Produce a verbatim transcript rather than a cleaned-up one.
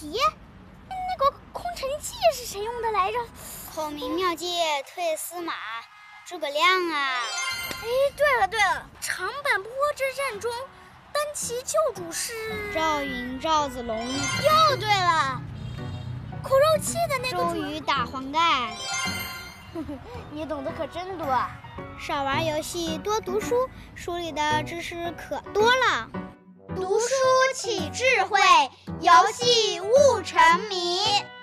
题。那个空城计是谁用的来着？ 孔明妙计退司马，诸葛亮啊！ 哎，对了对了，长坂坡之战中，单骑救主是赵云、赵子龙。 又对了，苦肉计的那个周瑜打黄盖。 你懂得可真多。 少玩游戏，多读书，书里的知识可多了。 读书起智慧，游戏悟沉迷。